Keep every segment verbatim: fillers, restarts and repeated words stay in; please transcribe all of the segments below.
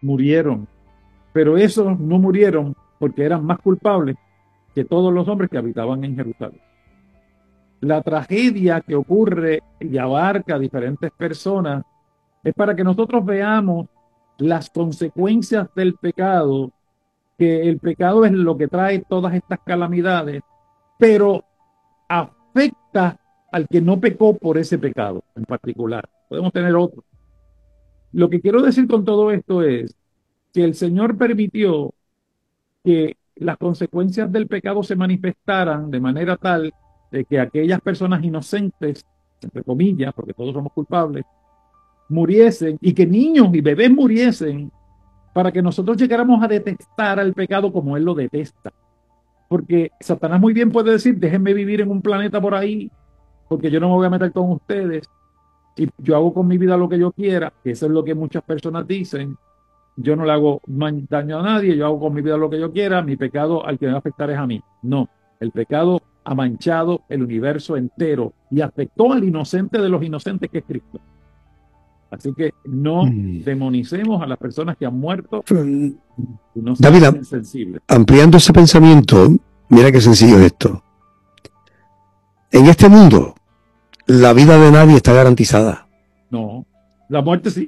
murieron, pero esos no murieron porque eran más culpables que todos los hombres que habitaban en Jerusalén. La tragedia que ocurre y abarca a diferentes personas es para que nosotros veamos las consecuencias del pecado, que el pecado es lo que trae todas estas calamidades, pero afecta al que no pecó por ese pecado en particular. Podemos tener otro. Lo que quiero decir con todo esto es que el Señor permitió que las consecuencias del pecado se manifestaran de manera tal de que aquellas personas inocentes, entre comillas, porque todos somos culpables, muriesen, y que niños y bebés muriesen, para que nosotros llegáramos a detestar al pecado como Él lo detesta. Porque Satanás muy bien puede decir, déjenme vivir en un planeta por ahí, porque yo no me voy a meter con ustedes, y yo hago con mi vida lo que yo quiera, que eso es lo que muchas personas dicen. Yo no le hago daño a nadie, yo hago con mi vida lo que yo quiera, mi pecado al que me va a afectar es a mí. No, el pecado ha manchado el universo entero y afectó al inocente de los inocentes, que es Cristo. Así que no mm. demonicemos a las personas que han muerto y no sean David, insensibles. Ampliando ese pensamiento, mira qué sencillo es esto. En este mundo, la vida de nadie está garantizada. No, la muerte sí.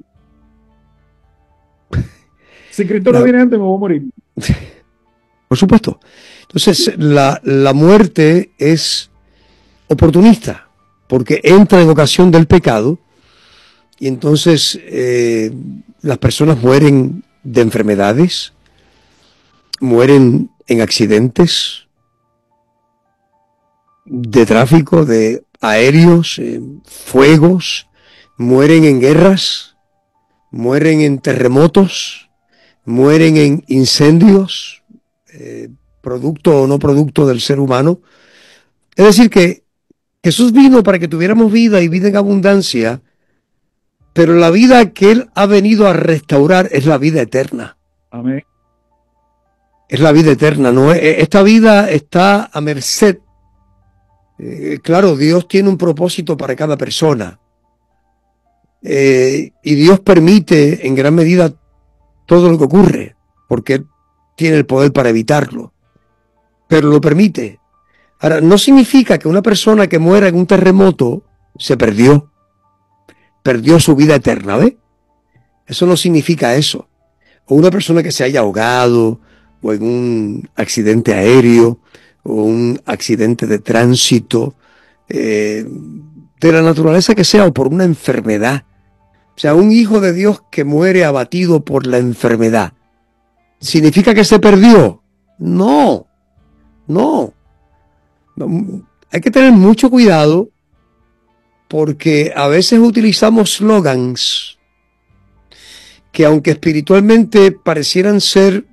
Si Cristo no viene antes, me voy a morir. Por supuesto. Entonces, la, la muerte es oportunista, porque entra en ocasión del pecado, y entonces eh, las personas mueren de enfermedades, mueren en accidentes de tráfico, de aéreos, eh, fuegos, mueren en guerras, mueren en terremotos, mueren en incendios, eh, producto o no producto del ser humano. Es decir, que Jesús vino para que tuviéramos vida y vida en abundancia, pero la vida que Él ha venido a restaurar es la vida eterna. Amén. Es la vida eterna, ¿no? Esta vida está a merced. Eh, claro, Dios tiene un propósito para cada persona. Eh, y Dios permite en gran medida todo lo que ocurre, porque Él tiene el poder para evitarlo, pero lo permite. Ahora, no significa que una persona que muera en un terremoto se perdió, perdió su vida eterna, ¿ves? Eso no significa eso. O una persona que se haya ahogado, o en un accidente aéreo, o un accidente de tránsito, eh, de la naturaleza que sea, o por una enfermedad. O sea, un hijo de Dios que muere abatido por la enfermedad, ¿significa que se perdió? No, no. Hay que tener mucho cuidado porque a veces utilizamos slogans que, aunque espiritualmente parecieran ser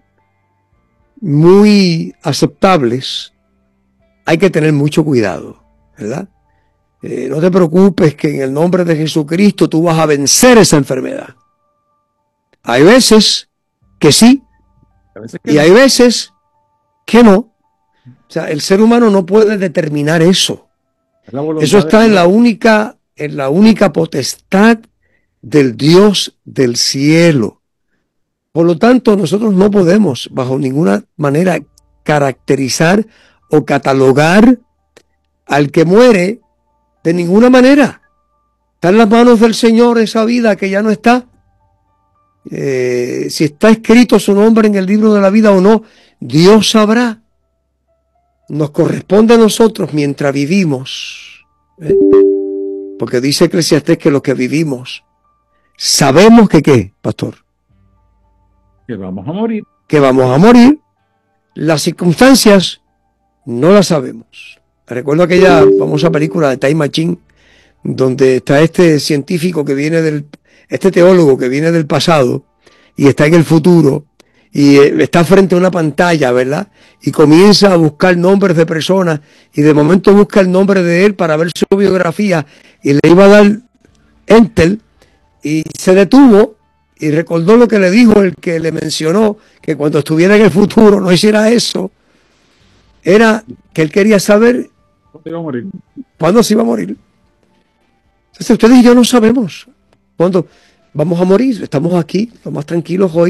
muy aceptables, hay que tener mucho cuidado, ¿verdad? Eh, no te preocupes, que en el nombre de Jesucristo tú vas a vencer esa enfermedad. Hay veces que sí, veces que y no. Hay veces que no. O sea, el ser humano no puede determinar eso. Eso está en la única, en la única potestad del Dios del cielo. Por lo tanto, nosotros no podemos, bajo ninguna manera, caracterizar o catalogar al que muere de ninguna manera. Está en las manos del Señor esa vida que ya no está. Eh, si está escrito su nombre en el libro de la vida o no, Dios sabrá. Nos corresponde a nosotros mientras vivimos, ¿eh? Porque dice Eclesiastés que los que vivimos sabemos que ¿qué, pastor? Que vamos a morir. Que vamos a morir. Las circunstancias no las sabemos. Recuerdo aquella famosa película de Time Machine, donde está este científico que viene del, este teólogo que viene del pasado y está en el futuro y está frente a una pantalla, ¿verdad? Y comienza a buscar nombres de personas y de momento busca el nombre de él para ver su biografía y le iba a dar enter y se detuvo y recordó lo que le dijo el que le mencionó, que cuando estuviera en el futuro no hiciera eso. Era que él quería saber ¿cuándo iba a morir? ¿Cuándo se iba a morir? Entonces ustedes y yo no sabemos cuándo vamos a morir. Estamos aquí, lo más tranquilos hoy.